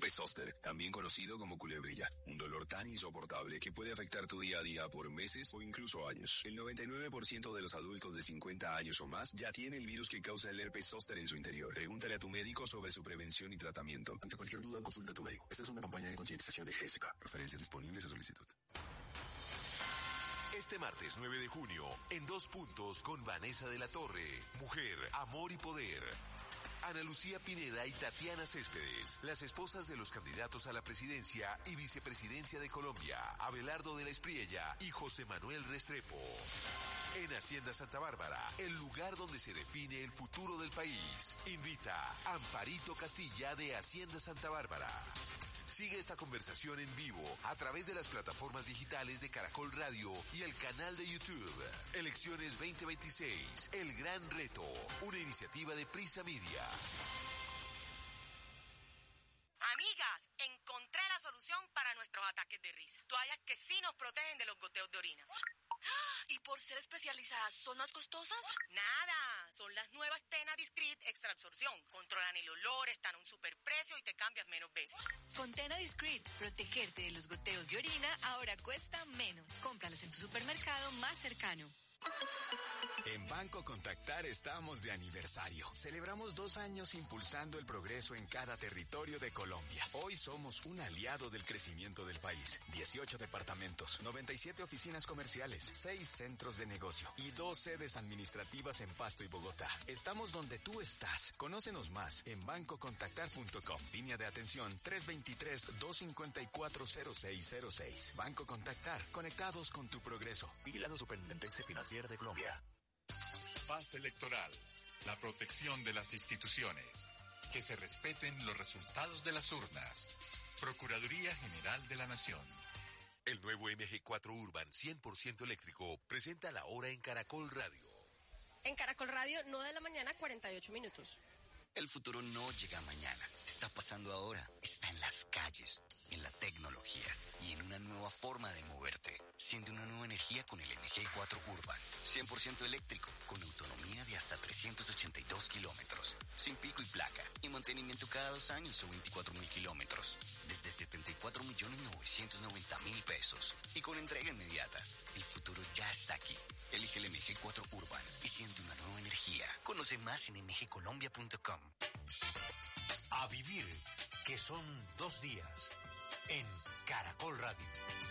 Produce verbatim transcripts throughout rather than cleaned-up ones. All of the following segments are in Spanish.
Herpes zóster, también conocido como culebrilla, un dolor tan insoportable que puede afectar tu día a día por meses o incluso años. El noventa y nueve por ciento de los adultos de cincuenta años o más ya tiene el virus que causa el herpes zóster en su interior. Pregúntale a tu médico sobre su prevención y tratamiento. Ante cualquier duda, consulta a tu médico. Esta es una campaña de concientización de G S K. Referencias disponibles a solicitud. Este martes nueve de junio, en Dos Puntos con Vanessa de la Torre, Mujer, Amor y Poder. Ana Lucía Pineda y Tatiana Céspedes, las esposas de los candidatos a la presidencia y vicepresidencia de Colombia, Abelardo de la Espriella y José Manuel Restrepo. En Hacienda Santa Bárbara, el lugar donde se define el futuro del país. Invita Amparito Castilla de Hacienda Santa Bárbara. Sigue esta conversación en vivo a través de las plataformas digitales de Caracol Radio y el canal de YouTube. Elecciones veinte veintiséis, El Gran Reto, una iniciativa de Prisa Media. Amigas, encontré la solución para nuestros ataques de risa. Toallas que sí nos protegen de los goteos de orina. ¿Y por ser especializadas, son más costosas? Nada, son las nuevas Tena Discreet Extra Absorción. Controlan el olor, están a un superprecio y te cambias menos veces. Con Tena Discreet, protegerte de los goteos de orina ahora cuesta menos. Cómpralas en tu supermercado más cercano. En Banco Contactar estamos de aniversario. Celebramos dos años impulsando el progreso en cada territorio de Colombia. Hoy somos un aliado del crecimiento del país. dieciocho departamentos, noventa y siete oficinas comerciales, seis centros de negocio y dos sedes administrativas en Pasto y Bogotá. Estamos donde tú estás. Conócenos más en banco contactar punto com. Línea de atención tres dos tres, dos cinco cuatro, cero seis cero seis. Banco Contactar, conectados con tu progreso. Vigilado Superintendencia Financiera de Colombia. Paz electoral, la protección de las instituciones, que se respeten los resultados de las urnas. Procuraduría General de la Nación. El nuevo M G cuatro Urban cien por ciento eléctrico presenta la hora en Caracol Radio. En Caracol Radio, nueve de la mañana, cuarenta y ocho minutos. El futuro no llega mañana, está pasando ahora, está en las calles, en la tecnología y en una nueva forma de moverte. Siente una nueva energía con el M G cuatro Urban, cien por ciento eléctrico, con autonomía de hasta trescientos ochenta y dos kilómetros, sin pico y placa, y mantenimiento cada dos años o veinticuatro mil kilómetros, desde setenta y cuatro millones novecientos noventa mil pesos, y con entrega inmediata. El futuro ya está aquí. Elige el M G cuatro Urban y siente una nueva energía. Conoce más en m g colombia punto com. A vivir, que son dos días, en Caracol Radio.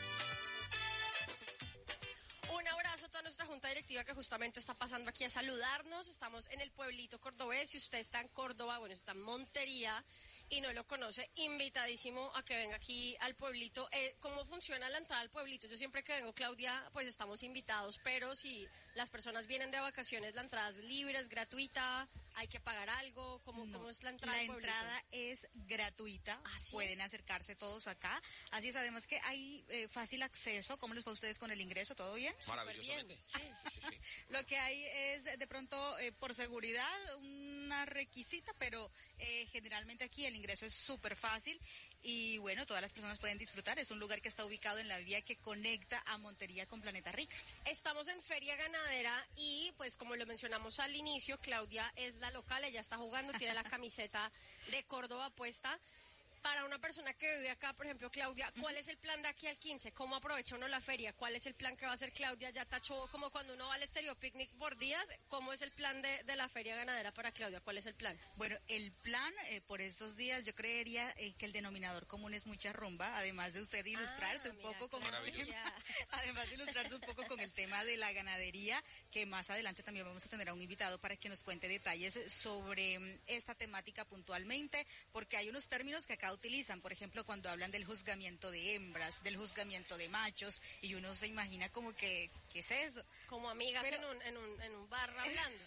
Un abrazo a toda nuestra junta directiva que justamente está pasando aquí a saludarnos. Estamos en el pueblito cordobés. Si usted está en Córdoba, bueno, está en Montería y no lo conoce, invitadísimo a que venga aquí al pueblito. Eh, ¿Cómo funciona la entrada al pueblito? Yo siempre que vengo, Claudia, pues estamos invitados, pero si las personas vienen de vacaciones, la entrada es libre, es gratuita, hay que pagar algo. ¿Cómo, no, cómo es la entrada la al pueblito? La entrada es gratuita, ¿Ah, sí? Pueden acercarse todos acá. Así es, además que hay eh, fácil acceso. ¿Cómo les va a ustedes con el ingreso? ¿Todo bien? Maravillosamente. Sí. Sí, sí, sí. Lo que hay es de pronto eh, por seguridad una requisita, pero eh, generalmente aquí el ingreso es súper fácil y bueno, todas las personas pueden disfrutar. Es un lugar que está ubicado en la vía que conecta a Montería con Planeta Rica. Estamos en Feria Ganadera y pues como lo mencionamos al inicio, Claudia es la local, ella está jugando, tiene la camiseta de Córdoba puesta. Para una persona que vive acá, por ejemplo, Claudia, ¿cuál es el plan de aquí al quince? ¿Cómo aprovecha uno la feria? ¿Cuál es el plan que va a hacer Claudia? Ya tachó como cuando uno va al Estéreo Picnic por días. ¿Cómo es el plan de, de la Feria Ganadera para Claudia? ¿Cuál es el plan? Bueno, el plan eh, por estos días, yo creería eh, que el denominador común es mucha rumba, además de usted ilustrarse ah, un mira, poco con el tema, además de ilustrarse un poco con el tema de la ganadería, que más adelante también vamos a tener a un invitado para que nos cuente detalles sobre um, esta temática puntualmente, porque hay unos términos que acá utilizan, por ejemplo, cuando hablan del juzgamiento de hembras, del juzgamiento de machos, y uno se imagina como que, ¿qué es eso? Como amigas Pero, en, un, en, un, en un bar hablando.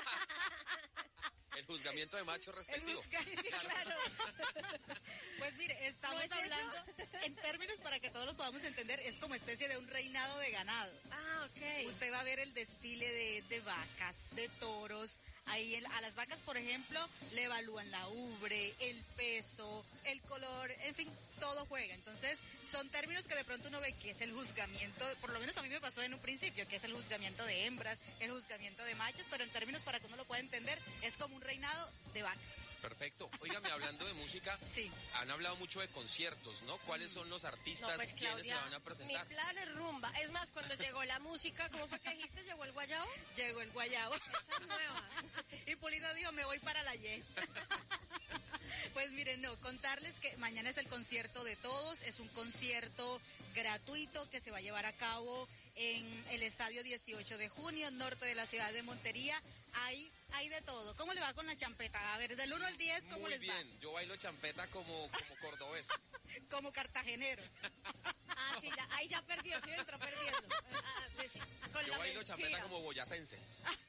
El juzgamiento de machos respectivo. Sí, claro. Pues mire, estamos ¿No es hablando, eso? en términos para que todos lo podamos entender, es como especie de un reinado de ganado. Ah, ok. Usted va a ver el desfile de, de vacas, de toros, Ahí el, a las vacas, por ejemplo, le evalúan la ubre, el peso, el color, en fin, todo juega. Entonces, son términos que de pronto uno ve que es el juzgamiento, por lo menos a mí me pasó en un principio, que es el juzgamiento de hembras, el juzgamiento de machos, pero en términos para que uno lo pueda entender, es como un reinado de vacas. Perfecto. Óigame, hablando de música, sí. han hablado mucho de conciertos, ¿no? ¿Cuáles son los artistas, no, pues, quienes Claudia, se van a presentar? Mi plan es rumba. Es más, cuando llegó la música, ¿cómo fue que dijiste? ¿Llegó el guayabo? Llegó el guayabo. Esa es nueva. Y Pulido dijo, me voy para la Y. Pues miren, no, contarles que mañana es el concierto de todos, es un concierto gratuito que se va a llevar a cabo en el estadio dieciocho de junio, norte de la ciudad de Montería. Hay, hay de todo. ¿Cómo le va con la champeta? A ver, del uno al diez, ¿cómo Muy les bien. va? Muy bien, yo bailo champeta como, como cordobés. Como cartagenero. Ah, sí, ya, ahí ya perdió, sí entró perdiendo. Ah, de, sí, con yo la bailo mentira. champeta como boyacense.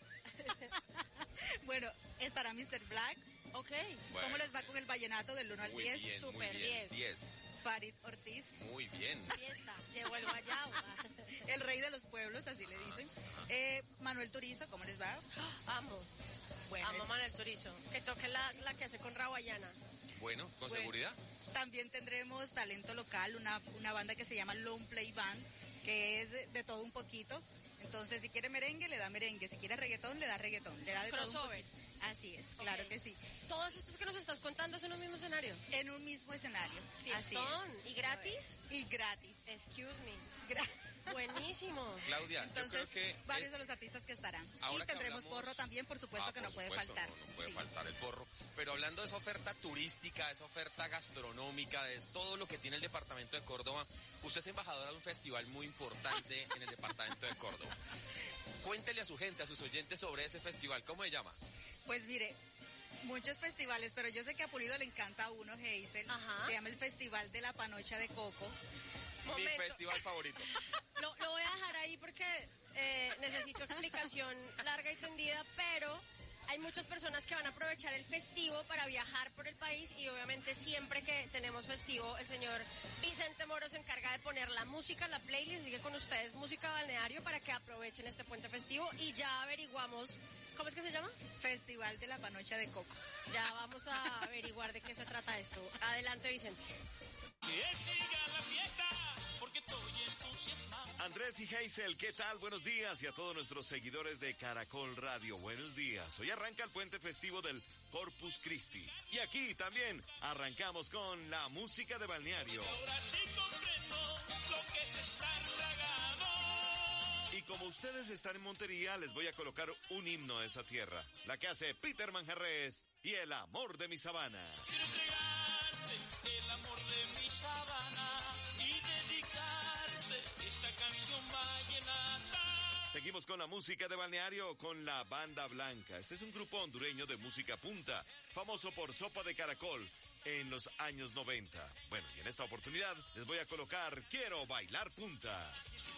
Bueno, estará mister Black. Ok. Bueno. ¿Cómo les va con el vallenato del uno al Muy diez? bien, Super muy bien, diez. diez. Farid Ortiz. Muy bien. Fiesta, llegó el guayabo. El rey de los pueblos, así le dicen. Eh, Manuel Turizo, ¿cómo les va? Amo. Bueno, Amo es... Manuel Turizo. Que toque la, la que hace con Raguayana. Bueno, con bueno, seguridad. También tendremos talento local, una, una banda que se llama Long Play Band, que es de, de todo un poquito. Entonces, si quiere merengue, le da merengue. Si quiere reggaetón, le da reggaetón. Le da de todo un Crossover. poquito. Así es, okay. Claro que sí. ¿Todos estos que nos estás contando es en un mismo escenario? En un mismo escenario. Fiestón. Así es. ¿Y gratis? Y gratis. Excuse me. Gra Buenísimo. Claudia, entonces, yo creo que... varios es... de los artistas que estarán. Ahora y tendremos hablamos... porro también, por supuesto, ah, que por no puede supuesto, faltar. No, no puede sí. faltar el porro. Pero hablando de esa oferta turística, esa oferta gastronómica, de todo lo que tiene el departamento de Córdoba, usted es embajadora de un festival muy importante en el departamento de Córdoba. Cuéntele a su gente, a sus oyentes sobre ese festival. ¿Cómo se llama? Pues mire, muchos festivales, pero yo sé que a Pulido le encanta uno, Hazel. Ajá. Se llama el Festival de la Panocha de Coco. Momento. Mi festival favorito. Lo, lo voy a dejar ahí porque eh, necesito explicación larga y tendida, pero hay muchas personas que van a aprovechar el festivo para viajar por el país y obviamente siempre que tenemos festivo, el señor Vicente Moro se encarga de poner la música, la playlist, sigue con ustedes música balneario para que aprovechen este puente festivo y ya averiguamos, ¿cómo es que se llama? Festival de la Panocha de Coco. Ya vamos a averiguar de qué se trata esto. Adelante, Vicente. Que siga la fiesta, porque estoy entusiasmado. Andrés y Hazel, ¿qué tal? Buenos días y a todos nuestros seguidores de Caracol Radio. Buenos días. Hoy arranca el puente festivo del Corpus Christi. Y aquí también arrancamos con la música de balneario. Ahora sí comprendo lo que es estar tragado. Y como ustedes están en Montería, les voy a colocar un himno a esa tierra. La que hace Peter Manjarrés y El amor de mi sabana. Quiero entregarte el amor de mi sabana y dedicarte esta canción vallenata. Seguimos con la música de balneario con la Banda Blanca. Este es un grupo hondureño de música punta, famoso por Sopa de Caracol en los años noventa. Bueno, y en esta oportunidad les voy a colocar Quiero bailar punta.